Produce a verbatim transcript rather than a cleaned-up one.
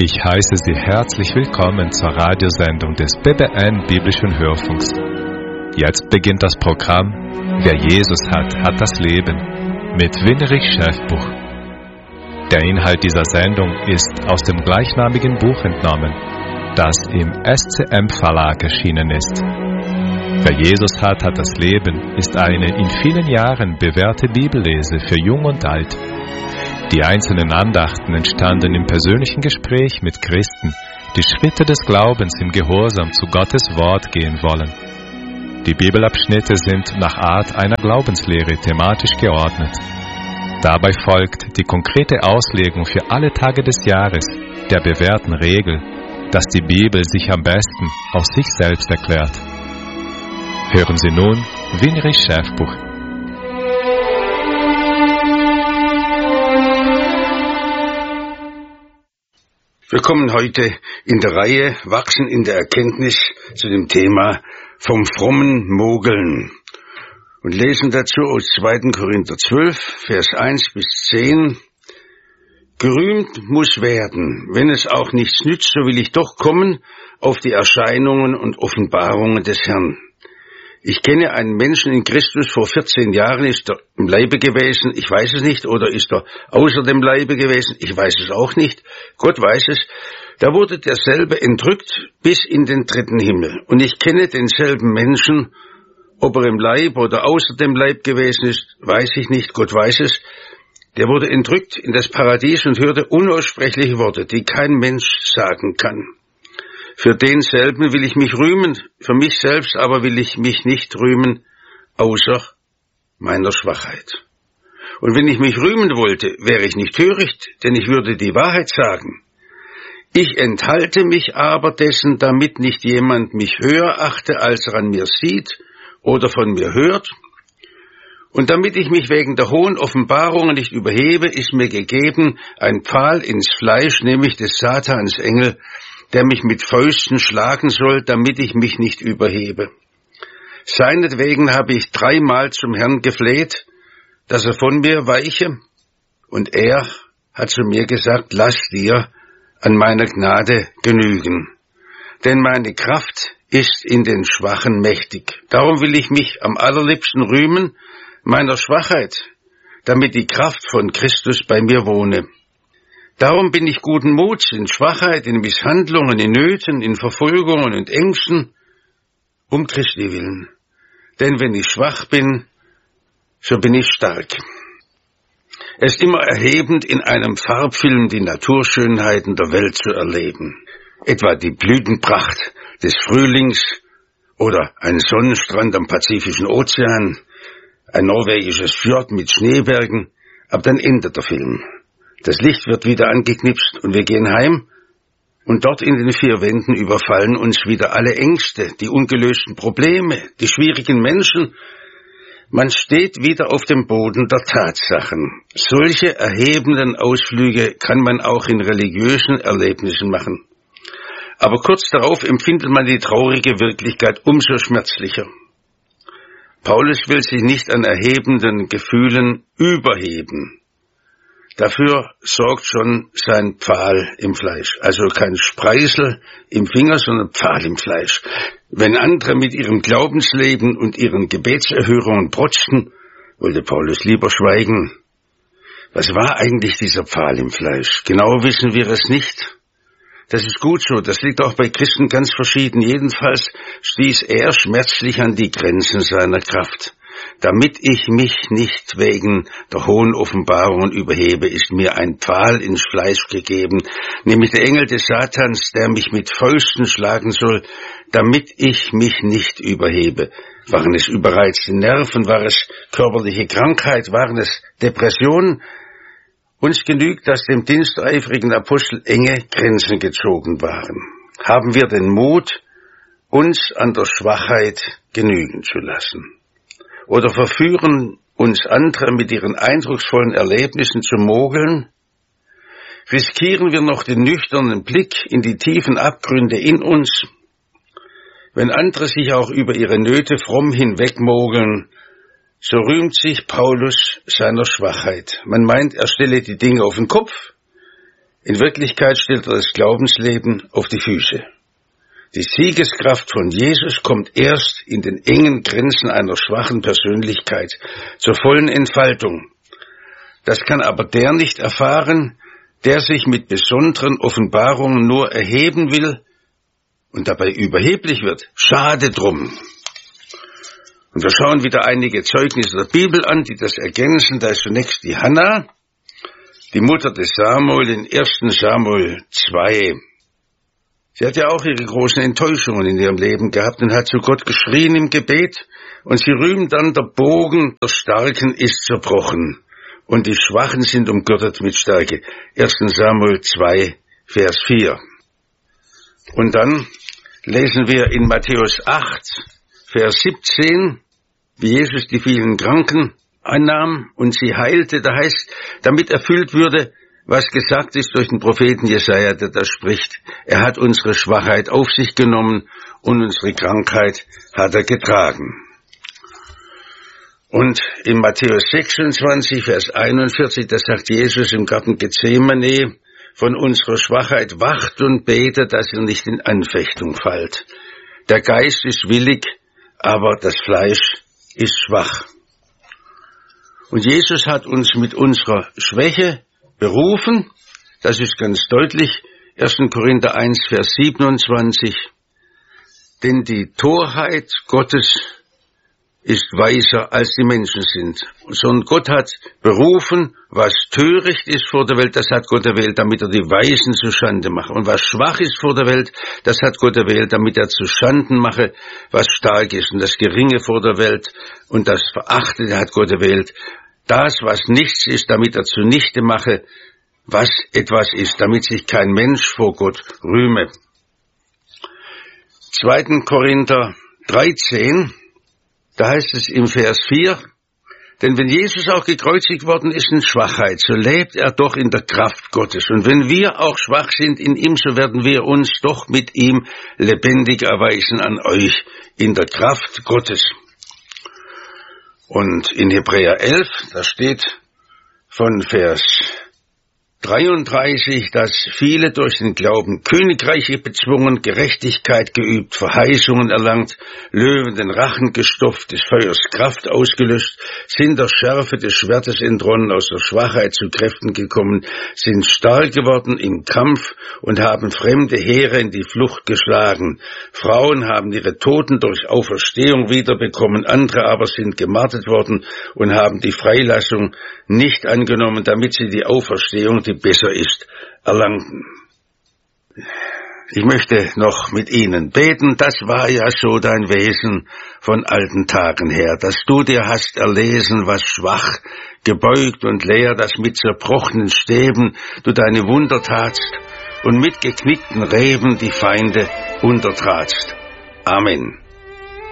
Ich heiße Sie herzlich willkommen zur Radiosendung des B B N Biblischen Hörfunks. Jetzt beginnt das Programm Wer Jesus hat, hat das Leben mit Winnerich Schäfbuch. Der Inhalt dieser Sendung ist aus dem gleichnamigen Buch entnommen, das im S C M Verlag erschienen ist. Wer Jesus hat, hat das Leben ist eine in vielen Jahren bewährte Bibellese für Jung und Alt. Die einzelnen Andachten entstanden im persönlichen Gespräch mit Christen, die Schritte des Glaubens im Gehorsam zu Gottes Wort gehen wollen. Die Bibelabschnitte sind nach Art einer Glaubenslehre thematisch geordnet. Dabei folgt die konkrete Auslegung für alle Tage des Jahres der bewährten Regel, dass die Bibel sich am besten aus sich selbst erklärt. Hören Sie nun Winnerich Schäfbuch. Wir kommen heute in der Reihe Wachsen in der Erkenntnis zu dem Thema vom frommen Mogeln und lesen dazu aus zweiten Korinther zwölf, Vers eins bis zehn. Gerühmt muss werden, wenn es auch nichts nützt, so will ich doch kommen auf die Erscheinungen und Offenbarungen des Herrn. Ich kenne einen Menschen in Christus, vor vierzehn Jahren ist er im Leibe gewesen, ich weiß es nicht, oder ist er außer dem Leibe gewesen, ich weiß es auch nicht, Gott weiß es. Da wurde derselbe entrückt bis in den dritten Himmel. Und ich kenne denselben Menschen, ob er im Leib oder außer dem Leib gewesen ist, weiß ich nicht, Gott weiß es. Der wurde entrückt in das Paradies und hörte unaussprechliche Worte, die kein Mensch sagen kann. Für denselben will ich mich rühmen, für mich selbst aber will ich mich nicht rühmen, außer meiner Schwachheit. Und wenn ich mich rühmen wollte, wäre ich nicht töricht, denn ich würde die Wahrheit sagen. Ich enthalte mich aber dessen, damit nicht jemand mich höher achte, als er an mir sieht oder von mir hört. Und damit ich mich wegen der hohen Offenbarungen nicht überhebe, ist mir gegeben ein Pfahl ins Fleisch, nämlich des Satans Engel, der mich mit Fäusten schlagen soll, damit ich mich nicht überhebe. Seinetwegen habe ich dreimal zum Herrn gefleht, dass er von mir weiche, und er hat zu mir gesagt, lass dir an meiner Gnade genügen, denn meine Kraft ist in den Schwachen mächtig. Darum will ich mich am allerliebsten rühmen meiner Schwachheit, damit die Kraft von Christus bei mir wohne. Darum bin ich guten Muts in Schwachheit, in Misshandlungen, in Nöten, in Verfolgungen und Ängsten, um Christi willen. Denn wenn ich schwach bin, so bin ich stark. Es ist immer erhebend, in einem Farbfilm die Naturschönheiten der Welt zu erleben. Etwa die Blütenpracht des Frühlings oder ein Sonnenstrand am Pazifischen Ozean, ein norwegisches Fjord mit Schneebergen, aber dann endet der Film. Das Licht wird wieder angeknipst und wir gehen heim und dort in den vier Wänden überfallen uns wieder alle Ängste, die ungelösten Probleme, die schwierigen Menschen. Man steht wieder auf dem Boden der Tatsachen. Solche erhebenden Ausflüge kann man auch in religiösen Erlebnissen machen. Aber kurz darauf empfindet man die traurige Wirklichkeit umso schmerzlicher. Paulus will sich nicht an erhebenden Gefühlen überheben. Dafür sorgt schon sein Pfahl im Fleisch. Also kein Spreißel im Finger, sondern Pfahl im Fleisch. Wenn andere mit ihrem Glaubensleben und ihren Gebetserhörungen protzten, wollte Paulus lieber schweigen. Was war eigentlich dieser Pfahl im Fleisch? Genau wissen wir es nicht. Das ist gut so, das liegt auch bei Christen ganz verschieden. Jedenfalls stieß er schmerzlich an die Grenzen seiner Kraft. Damit ich mich nicht wegen der hohen Offenbarungen überhebe, ist mir ein Pfahl ins Fleisch gegeben, nämlich der Engel des Satans, der mich mit Fäusten schlagen soll, damit ich mich nicht überhebe. Waren es überreizte Nerven, war es körperliche Krankheit, waren es Depressionen? Uns genügt, dass dem diensteifrigen Apostel enge Grenzen gezogen waren. Haben wir den Mut, uns an der Schwachheit genügen zu lassen? Oder verführen uns andere mit ihren eindrucksvollen Erlebnissen zu mogeln? Riskieren wir noch den nüchternen Blick in die tiefen Abgründe in uns? Wenn andere sich auch über ihre Nöte fromm hinwegmogeln, so rühmt sich Paulus seiner Schwachheit. Man meint, er stelle die Dinge auf den Kopf, In Wirklichkeit stellt er das Glaubensleben auf die Füße. Die Siegeskraft von Jesus kommt erst in den engen Grenzen einer schwachen Persönlichkeit zur vollen Entfaltung. Das kann aber der nicht erfahren, der sich mit besonderen Offenbarungen nur erheben will und dabei überheblich wird. Schade drum. Und wir schauen wieder einige Zeugnisse der Bibel an, die das ergänzen. Da ist zunächst die Hannah, die Mutter des Samuel, in ersten Samuel zwei. Sie hat ja auch ihre großen Enttäuschungen in ihrem Leben gehabt und hat zu Gott geschrien im Gebet. Und sie rühmt dann, der Bogen der Starken ist zerbrochen und die Schwachen sind umgürtet mit Stärke. ersten Samuel zwei, Vers vier. Und dann lesen wir in Matthäus acht, Vers siebzehn, wie Jesus die vielen Kranken annahm und sie heilte. Da heißt, damit erfüllt würde, was gesagt ist durch den Propheten Jesaja, der da spricht. Er hat unsere Schwachheit auf sich genommen und unsere Krankheit hat er getragen. Und in Matthäus sechsundzwanzig, Vers einundvierzig, da sagt Jesus im Garten Gethsemane, von unserer Schwachheit wacht und betet, dass ihr nicht in Anfechtung fallt. Der Geist ist willig, aber das Fleisch ist schwach. Und Jesus hat uns mit unserer Schwäche berufen, das ist ganz deutlich, ersten Korinther eins, Vers siebenundzwanzig, denn die Torheit Gottes ist weiser, als die Menschen sind. Sondern Gott hat berufen, was töricht ist vor der Welt, das hat Gott erwählt, damit er die Weisen zu Schande mache. Und was schwach ist vor der Welt, das hat Gott erwählt, damit er zu Schanden mache, was stark ist. Und das Geringe vor der Welt und das Verachtete hat Gott erwählt, das, was nichts ist, damit er zunichte mache, was etwas ist, damit sich kein Mensch vor Gott rühme. zweiten Korinther dreizehn, da heißt es im Vers vier, denn wenn Jesus auch gekreuzigt worden ist in Schwachheit, so lebt er doch in der Kraft Gottes. Und wenn wir auch schwach sind in ihm, so werden wir uns doch mit ihm lebendig erweisen an euch in der Kraft Gottes. Und in Hebräer elf, da steht von Vers dreiunddreißig, dass viele durch den Glauben Königreiche bezwungen, Gerechtigkeit geübt, Verheißungen erlangt, Löwen den Rachen gestopft, des Feuers Kraft ausgelöscht, sind der Schärfe des Schwertes entronnen, aus der Schwachheit zu Kräften gekommen, sind stark geworden im Kampf und haben fremde Heere in die Flucht geschlagen. Frauen haben ihre Toten durch Auferstehung wiederbekommen, andere aber sind gemartert worden und haben die Freilassung nicht angenommen, damit sie die Auferstehung, die besser ist, erlangten. Ich möchte noch mit Ihnen beten. Das war ja so dein Wesen von alten Tagen her, dass du dir hast erlesen, was schwach, gebeugt und leer, dass mit zerbrochenen Stäben du deine Wunder tatst und mit geknickten Reben die Feinde untertratst. Amen.